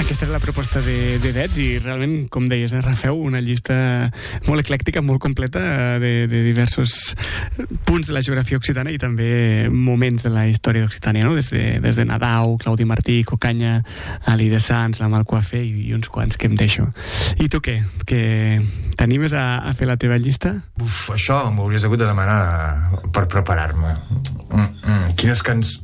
Aquesta era la proposta de Dets i realment, com deies, refeu una llista molt eclèctica, molt completa de diversos punts de la geografia occitana i també moments de la història d'Occitània, no? Des de Nadau, Claudi Martí, Cocanya, Ali de Sants, la Malcoafé i uns quants que em deixo. I tu què? Que t'animes a fer la teva llista? Això m'ho hauries hagut de demanar per preparar-me. Quines cançons...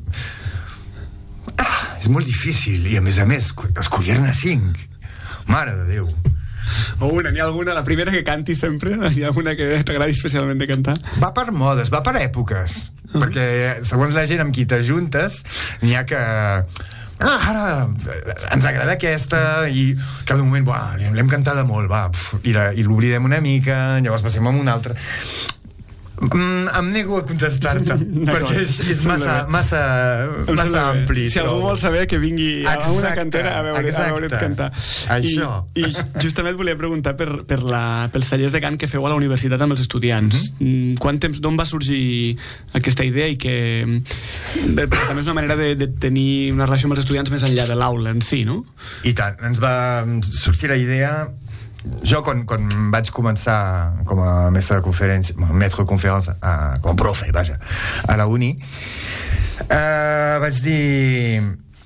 és molt difícil i a més escollir-ne 5. Mare de Déu. O una, n'hi ha alguna, la primera que cantis sempre? Hi ha alguna que t'agradi especialment de cantar? Va per modes, va per èpoques, perquè segons la gent amb qui t'ajuntes n'hi ha que... ara ens agrada aquesta i cada moment, l'hem cantada molt, i l'oblidem una mica, llavors passem a una altra. Em nego a contestar-te perquè és massa ampli. Si algú vol saber, que vingui a una cantera a veure't cantar. Això. I justament et volia preguntar pels tallers de cant que feu a la universitat amb els estudiants. Quant temps, d'on va sorgir aquesta idea i que també és una manera de tenir una relació amb els estudiants més enllà de l'aula en si, no? I tant, ens va sortir la idea. Jo, quan vaig començar com a mestre de conferència, maître de conférence, com a profe, vaja, a la uni, vaig dir...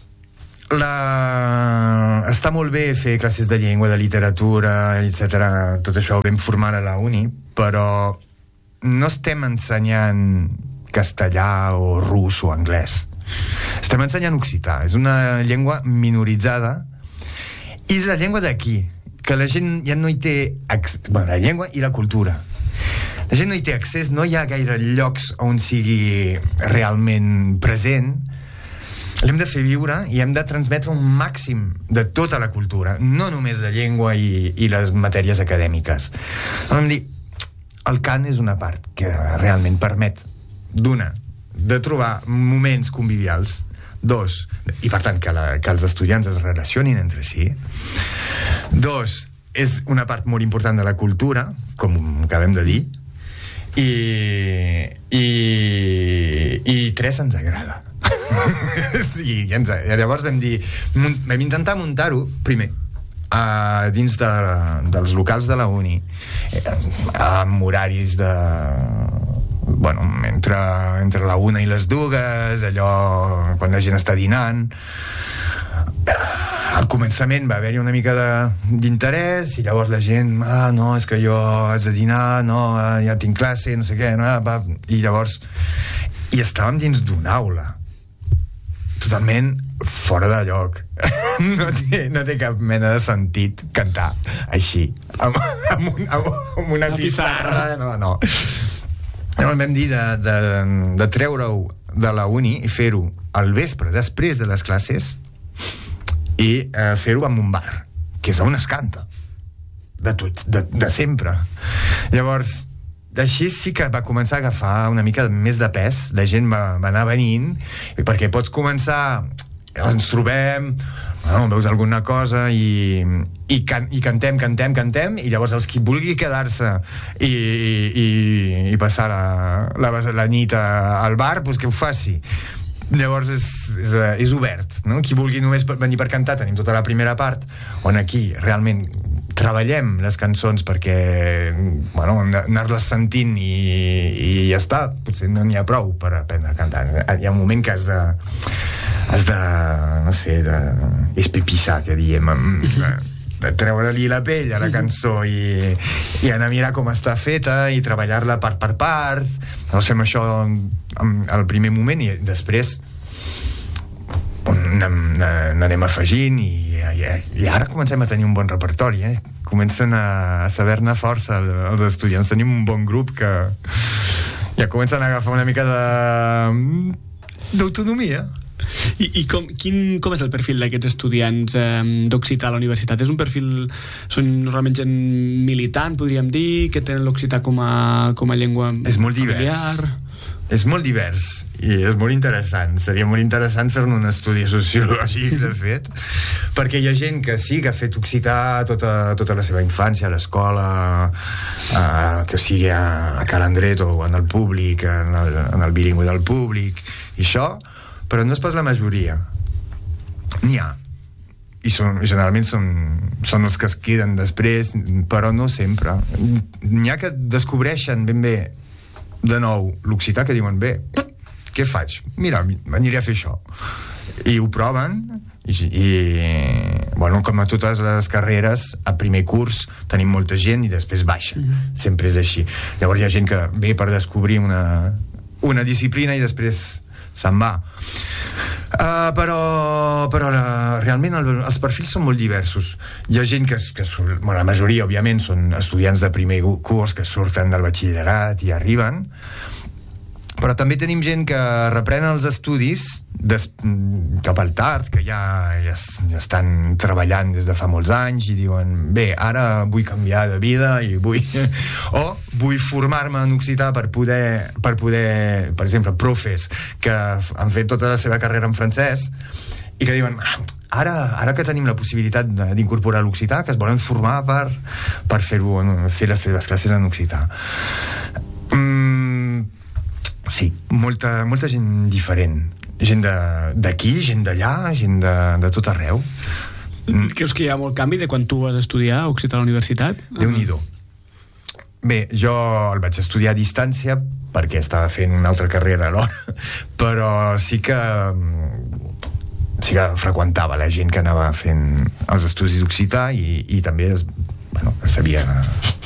Està molt bé fer classes de llengua, de literatura, etc. Tot això ho vam formar a la uni, però no estem ensenyant castellà o rus o anglès. Estem ensenyant occità. És una llengua minoritzada i és la llengua d'aquí, que la gent ja no hi té la llengua i la cultura. La gent no hi té accés, no hi ha gaire llocs on sigui realment present. L'hem de fer viure i hem de transmetre un màxim de tota la cultura, no només la llengua i les matèries acadèmiques. Vam dir, el cant és una part que realment permet de trobar moments convivials, 2, i per tant que els estudiants es relacionin entre si. 2, és una part molt important de la cultura, com acabem de dir, i 3, ens agrada. Sí, llavors vam intentar muntar-ho primer dins dels locals de la uni, amb horaris entre la 1 i les 2, allò quan la gent està dinant. Al començament va haver-hi una mica d'interès i llavors la gent, no, és que jo haig de dinar, no, ja tinc classe, no sé què, i llavors estàvem dins d'una aula totalment fora de lloc. No té cap mena de sentit cantar així amb una pissarra. No. Llavors vam dir de treure-ho de la uni i fer-ho al vespre, després de les classes, i fer-ho en un bar, que és on es canta de sempre. Llavors així sí que va començar a agafar una mica més de pes, la gent va anar venint, perquè pots començar, ens trobem, veus alguna cosa i cantem, i llavors els qui vulgui quedar-se i passar la nit al bar, doncs que ho faci. Llavors és obert, no? Qui vulgui només venir per cantar, tenim tota la primera part on aquí realment treballem les cançons perquè anar-les sentint i ja està, potser no n'hi ha prou per aprendre a cantar. Hi ha un moment que has de no sé, espipissar, que diem, de treure-li la pell a la cançó i anar a mirar com està feta i treballar-la part per part. Llavors fem això al primer moment i després n'anem afegint i ara comencem a tenir un bon repertori, comencen a saber-ne força els estudiants. Tenim un bon grup que ja comencen a agafar una mica d'autonomia. I com és el perfil d'aquests estudiants d'occità a la universitat? És un perfil, són normalment gent militant, podríem dir, que tenen l'occità com a llengua familiar? És molt divers. És molt divers i és molt interessant. Seria molt interessant fer-ne un estudi sociològic, de fet, perquè hi ha gent que sí, que ha fet occità tota la seva infància a l'escola, que sigui a Ca l'Andret o en el públic, en el bilingüe del públic, i això, però no és pas la majoria. N'hi ha i generalment són els que es queden després, però no sempre. N'hi ha que descobreixen ben bé de nou l'occità, que diuen, bé, què faig? Mira, aniré a fer això. I ho proven, i bueno, com a totes les carreres, a primer curs tenim molta gent i després baixa. Sempre és així. Llavors hi ha gent que ve per descobrir una disciplina i després se'n va. Però realment els perfils són molt diversos. Hi ha gent que bueno, la majoria òbviament són estudiants de primer curs que surten del batxillerat i arriben, però també tenim gent que reprèn els estudis cap al tard, que ja estan treballant des de fa molts anys i diuen, bé, ara vull canviar de vida i vull formar-me en occità per poder, per exemple, profes que han fet tota la seva carrera en francès i que diuen, ara que tenim la possibilitat d'incorporar l'occità, que es volen formar per fer les seves classes en occità. Sí, molta gent diferent. Gent d'aquí, gent d'allà, gent de tot arreu. Creus que hi ha molt canvi de quan tu vas estudiar occità a la universitat? Déu-n'hi-do. Bé, jo el vaig estudiar a distància perquè estava fent una altra carrera alhora, però sí que freqüentava la gent que anava fent els estudis d'occità i també sabia